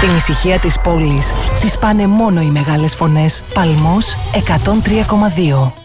Την ησυχία της πόλης τις πάνε μόνο οι μεγάλες φωνές. Παλμός 103,2.